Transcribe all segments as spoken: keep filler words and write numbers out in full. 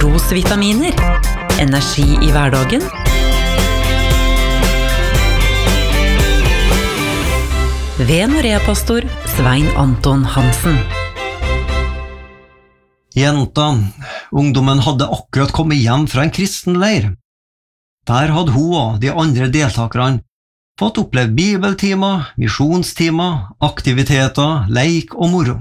Trosvitaminer. Energi i hverdagen. Ved Norea-pastor Svein Anton Hansen. Jenta, ungdommen hadde akkurat kommet hjem fra en kristen leir. Der hadde hun og de andre deltakerne fått oppleve bibeltimer, misjonstimer, aktiviteter, leik og moro.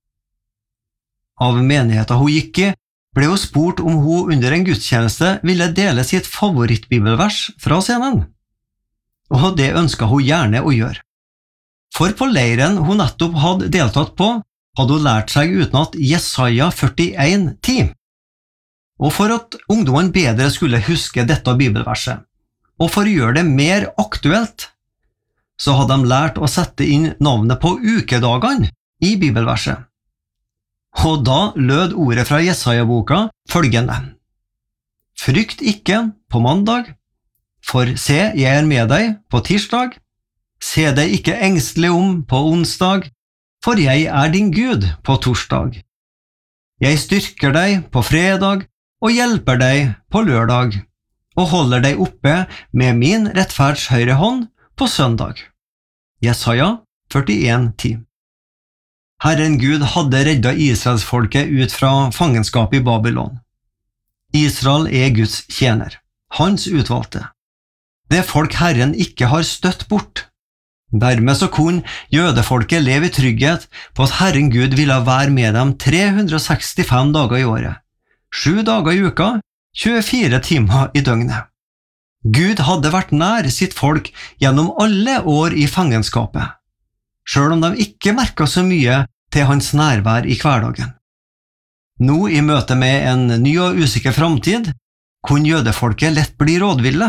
Av menigheten hun gikk i, ble hun spurt om hun under en gudstjeneste ville dele sitt favorittbibelvers fra scenen. Og det ønsket hun gjerne å gjøre. For på leiren hun nettopp hadde deltatt på, hadde hun lært seg utenat Jesaja førtien ti. Og for at ungdommen bedre skulle huske dette bibelverset, og for å gjøre det mer aktuelt, så hadde de lært å sette inn navnet på ukedagene i bibelverset. Og da lød ordet fra Jesaja-boka følgende: Frykt ikke på mandag, for se, jeg er med deg på tirsdag. Se deg ikke engstelig om på onsdag, for jeg er din Gud på torsdag. Jeg styrker deg på fredag og hjelper deg på lørdag, og holder deg oppe med min rettferds høyre hånd på søndag. Jesaja førtien ti. Herren Gud hadde reddet Israelsfolket ut fra fangenskapet i Babylon. Israel er Guds tjener, hans utvalgte. Det er folk Herren ikke har støtt bort. Dermed så kunne jødefolket leve i trygghet på at Herren Gud ville være med dem tre hundre sekstifem dager i året, sju dager i uka, tjuefire timer i døgnet. Gud hadde vært nær sitt folk gjennom alle år i fangenskapet, selv om de ikke merket så mye til hans nærvær i hverdagen. Nå i møte med en ny og usikker framtid, kunne jødefolket lett bli rådville.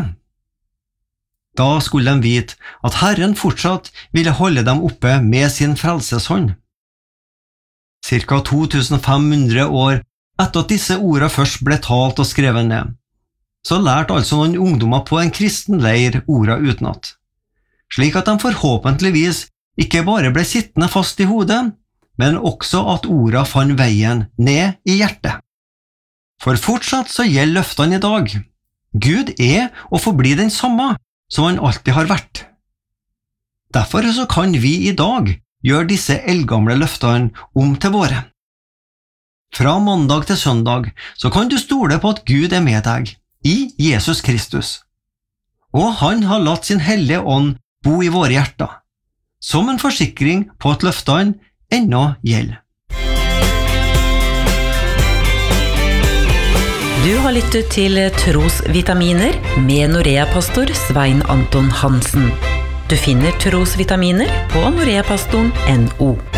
Da skulle de vite at Herren fortsatt ville holde dem oppe med sin frelseshånd. Cirka to tusen fem hundre år etter at disse ordene først ble talt og skrevet ned, så lærte altså noen ungdommer på en kristen leir ordene utenat, slik at de forhåpentligvis ikke bare ble sittende fast i hodet, men også at ordene fant veien ned i hjertet. For fortsatt så gjelder løftene i dag. Gud er og forblir den samme som han alltid har vært. Derfor så kan vi i dag gjøre disse eldgamle løftene om til våre. Fra mandag til søndag så kan du stole på at Gud er med deg i Jesus Kristus, og han har latt sin hellige ånd bo i våre hjerter, som en forsikring på at løftene ennå gjelder. Du har lyttet til Trosvitaminer med Norea-pastor Svein Anton Hansen. Du finner Trosvitaminer på noreapastoren punktum no.